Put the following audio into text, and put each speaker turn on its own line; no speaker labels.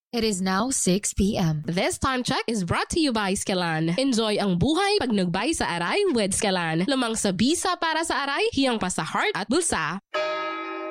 It is now 6 p.m.
This time check is brought to you by Skelan. Enjoy ang buhay pag nagbay sa aray with Skelan. Lamang sa bisa para sa aray, hiyang pa sa heart at bulsa.